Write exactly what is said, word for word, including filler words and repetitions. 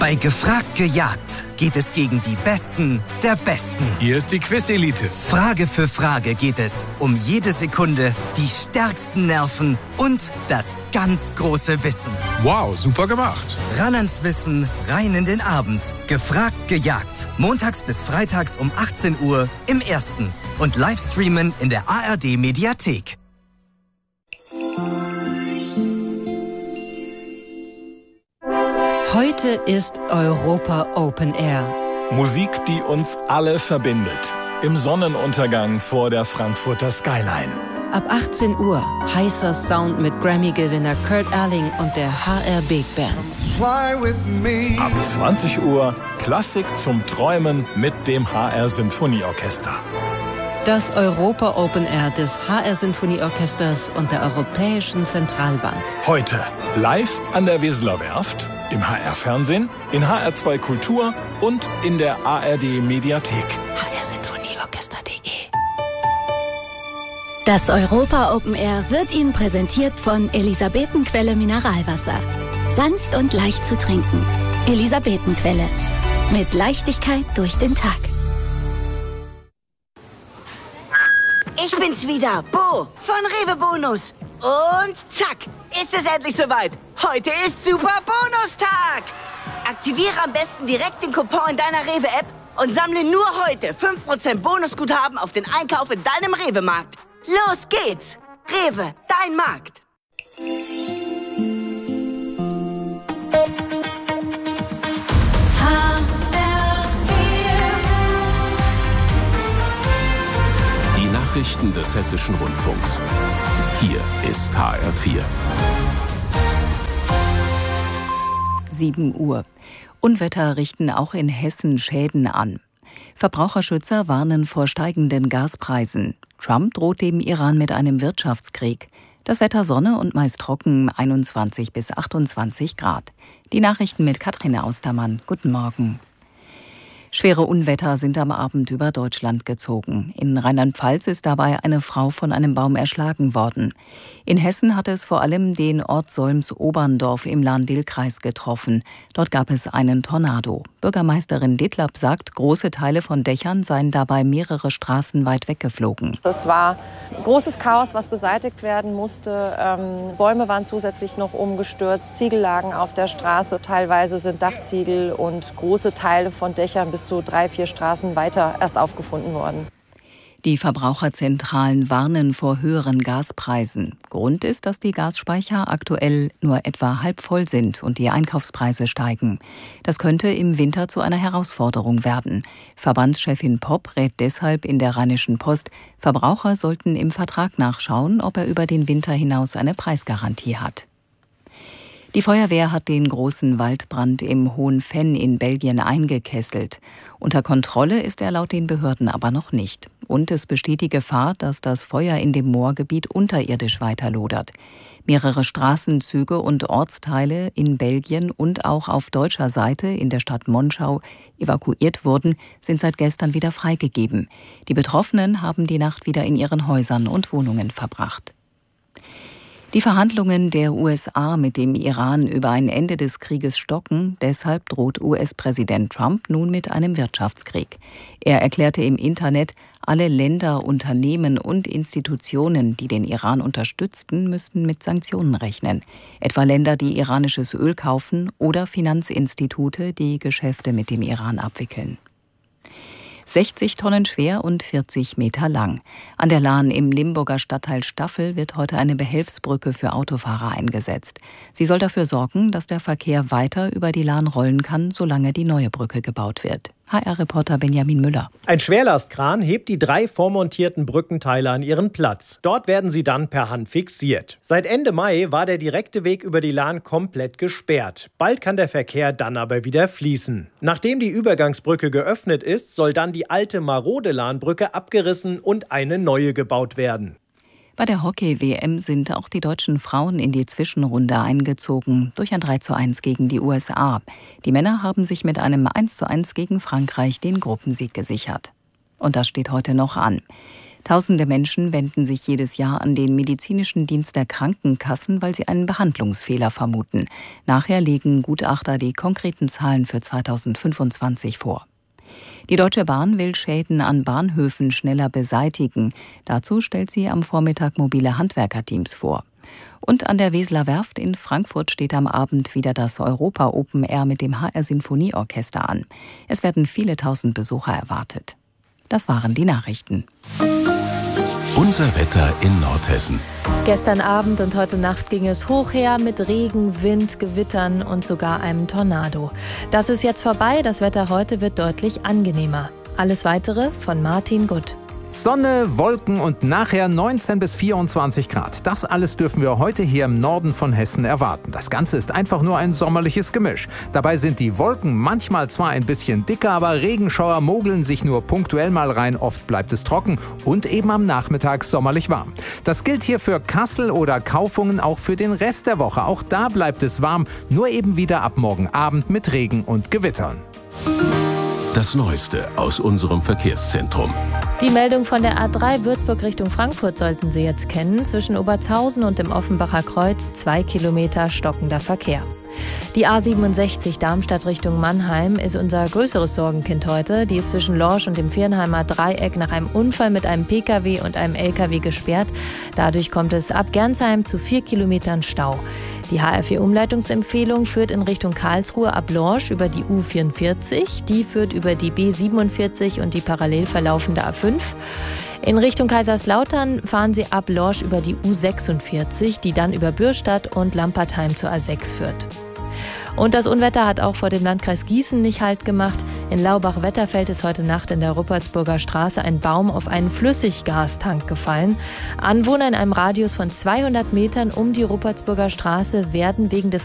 Bei Gefragt gejagt geht es gegen die Besten der Besten. Hier ist die Quiz-Elite. Frage für Frage geht es um jede Sekunde, die stärksten Nerven und das ganz große Wissen. Wow, super gemacht. Ran ans Wissen, rein in den Abend. Gefragt gejagt. Montags bis freitags um achtzehn Uhr im Ersten. Und Livestreamen in der A R D-Mediathek. Heute ist Europa Open Air. Musik, die uns alle verbindet. Im Sonnenuntergang vor der Frankfurter Skyline. Ab achtzehn Uhr heißer Sound mit Grammy-Gewinner Kurt Elling und der H R Big Band. Ab zwanzig Uhr Klassik zum Träumen mit dem H R Sinfonieorchester. Das Europa Open Air des H R Sinfonieorchesters und der Europäischen Zentralbank. Heute live an der Weseler Werft, im H R-Fernsehen, in H R zwei Kultur und in der A R D-Mediathek. H R Sinfonieorchester punkt de. Das Europa Open Air wird Ihnen präsentiert von Elisabetenquelle Mineralwasser. Sanft und leicht zu trinken. Elisabetenquelle. Mit Leichtigkeit durch den Tag. Ich bin's wieder, Bo von Rewe Bonus. Und zack, ist es endlich soweit. Heute ist Super Bonustag. Aktiviere am besten direkt den Coupon in deiner Rewe-App und sammle nur heute fünf Prozent Bonusguthaben auf den Einkauf in deinem Rewe-Markt. Los geht's. Rewe, dein Markt. Nachrichten des Hessischen Rundfunks. Hier ist H R vier. sieben Uhr. Unwetter richten auch in Hessen Schäden an. Verbraucherschützer warnen vor steigenden Gaspreisen. Trump droht dem Iran mit einem Wirtschaftskrieg. Das Wetter Sonne und meist trocken, einundzwanzig bis achtundzwanzig Grad. Die Nachrichten mit Katrin Austermann. Guten Morgen. Schwere Unwetter sind am Abend über Deutschland gezogen. In Rheinland-Pfalz ist dabei eine Frau von einem Baum erschlagen worden. In Hessen hat es vor allem den Ort Solms-Oberndorf im Lahn-Dill-Kreis getroffen. Dort gab es einen Tornado. Bürgermeisterin Dittlab sagt, große Teile von Dächern seien dabei mehrere Straßen weit weggeflogen. Es war großes Chaos, was beseitigt werden musste. Ähm, Bäume waren zusätzlich noch umgestürzt, Ziegel lagen auf der Straße. Teilweise sind Dachziegel und große Teile von Dächern bis zu drei, vier Straßen weiter erst aufgefunden worden. Die Verbraucherzentralen warnen vor höheren Gaspreisen. Grund ist, dass die Gasspeicher aktuell nur etwa halb voll sind und die Einkaufspreise steigen. Das könnte im Winter zu einer Herausforderung werden. Verbandschefin Popp rät deshalb in der Rheinischen Post, Verbraucher sollten im Vertrag nachschauen, ob er über den Winter hinaus eine Preisgarantie hat. Die Feuerwehr hat den großen Waldbrand im Hohen Venn in Belgien eingekesselt. Unter Kontrolle ist er laut den Behörden aber noch nicht. Und es besteht die Gefahr, dass das Feuer in dem Moorgebiet unterirdisch weiterlodert. Mehrere Straßenzüge und Ortsteile in Belgien und auch auf deutscher Seite in der Stadt Monschau evakuiert wurden, sind seit gestern wieder freigegeben. Die Betroffenen haben die Nacht wieder in ihren Häusern und Wohnungen verbracht. Die Verhandlungen der U S A mit dem Iran über ein Ende des Krieges stocken. Deshalb droht U S-Präsident Trump nun mit einem Wirtschaftskrieg. Er erklärte im Internet, alle Länder, Unternehmen und Institutionen, die den Iran unterstützten, müssten mit Sanktionen rechnen. Etwa Länder, die iranisches Öl kaufen oder Finanzinstitute, die Geschäfte mit dem Iran abwickeln. sechzig Tonnen schwer und vierzig Meter lang. An der Lahn im Limburger Stadtteil Staffel wird heute eine Behelfsbrücke für Autofahrer eingesetzt. Sie soll dafür sorgen, dass der Verkehr weiter über die Lahn rollen kann, solange die neue Brücke gebaut wird. H R-Reporter Benjamin Müller. Ein Schwerlastkran hebt die drei vormontierten Brückenteile an ihren Platz. Dort werden sie dann per Hand fixiert. Seit Ende Mai war der direkte Weg über die Lahn komplett gesperrt. Bald kann der Verkehr dann aber wieder fließen. Nachdem die Übergangsbrücke geöffnet ist, soll dann die alte marode Lahnbrücke abgerissen und eine neue gebaut werden. Bei der Hockey-W M sind auch die deutschen Frauen in die Zwischenrunde eingezogen, durch ein drei zu eins gegen die U S A. Die Männer haben sich mit einem eins zu eins gegen Frankreich den Gruppensieg gesichert. Und das steht heute noch an. Tausende Menschen wenden sich jedes Jahr an den medizinischen Dienst der Krankenkassen, weil sie einen Behandlungsfehler vermuten. Nachher legen Gutachter die konkreten Zahlen für zweitausendfünfundzwanzig vor. Die Deutsche Bahn will Schäden an Bahnhöfen schneller beseitigen. Dazu stellt sie am Vormittag mobile Handwerkerteams vor. Und an der Weseler Werft in Frankfurt steht am Abend wieder das Europa Open Air mit dem H R Sinfonieorchester an. Es werden viele tausend Besucher erwartet. Das waren die Nachrichten. Unser Wetter in Nordhessen. Gestern Abend und heute Nacht ging es hoch her mit Regen, Wind, Gewittern und sogar einem Tornado. Das ist jetzt vorbei, das Wetter heute wird deutlich angenehmer. Alles Weitere von Martin Gutt. Sonne, Wolken und nachher neunzehn bis vierundzwanzig Grad. Das alles dürfen wir heute hier im Norden von Hessen erwarten. Das Ganze ist einfach nur ein sommerliches Gemisch. Dabei sind die Wolken manchmal zwar ein bisschen dicker, aber Regenschauer mogeln sich nur punktuell mal rein. Oft bleibt es trocken und eben am Nachmittag sommerlich warm. Das gilt hier für Kassel oder Kaufungen auch für den Rest der Woche. Auch da bleibt es warm, nur eben wieder ab morgen Abend mit Regen und Gewittern. Das Neueste aus unserem Verkehrszentrum. Die Meldung von der A drei Würzburg Richtung Frankfurt sollten Sie jetzt kennen. Zwischen Obertshausen und dem Offenbacher Kreuz zwei Kilometer stockender Verkehr. Die A siebenundsechzig Darmstadt Richtung Mannheim ist unser größeres Sorgenkind heute. Die ist zwischen Lorsch und dem Viernheimer Dreieck nach einem Unfall mit einem Pkw und einem Lkw gesperrt. Dadurch kommt es ab Gernsheim zu vier Kilometern Stau. Die H R vier Umleitungsempfehlung führt in Richtung Karlsruhe ab Lorsch über die U vierundvierzig. Die führt über die B siebenundvierzig und die parallel verlaufende A fünf. In Richtung Kaiserslautern fahren Sie ab Lorsch über die U sechsundvierzig, die dann über Bürstadt und Lampertheim zur A sechs führt. Und das Unwetter hat auch vor dem Landkreis Gießen nicht Halt gemacht. In Laubach-Wetterfeld ist heute Nacht in der Ruppertsburger Straße ein Baum auf einen Flüssiggastank gefallen. Anwohner in einem Radius von zweihundert Metern um die Ruppertsburger Straße werden wegen des